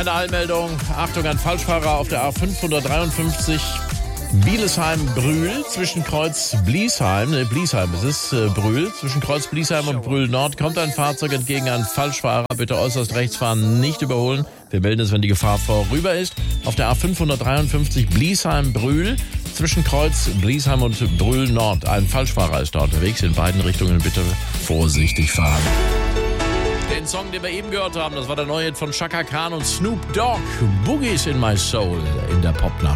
Eine Eilmeldung. Achtung an Falschfahrer auf der A553 Bielesheim-Brühl zwischen Kreuz Bliesheim. Bliesheim, es ist Brühl. Zwischen Kreuz Bliesheim und Brühl Nord kommt ein Fahrzeug entgegen an Falschfahrer. Bitte äußerst rechts fahren, nicht überholen. Wir melden es, wenn die Gefahr vorüber ist. Auf der A553 Bliesheim-Brühl zwischen Kreuz Bliesheim und Brühl Nord. Ein Falschfahrer ist da unterwegs. In beiden Richtungen bitte vorsichtig fahren. Den Song, den wir eben gehört haben, das war der neue Hit von Chaka Khan und Snoop Dogg. Boogies in my soul in der Popnacht.